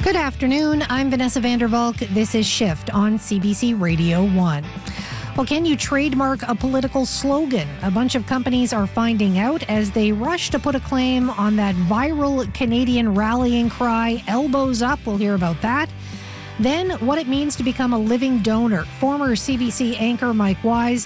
Good afternoon. I'm Vanessa Vandervalk. This is Shift on CBC Radio 1. Well, can you trademark a political slogan? A bunch of companies are finding out as they rush to put a claim on that viral Canadian rallying cry, elbows up. We'll hear about that. Then, what it means to become a living donor. Former CBC anchor Mike Wise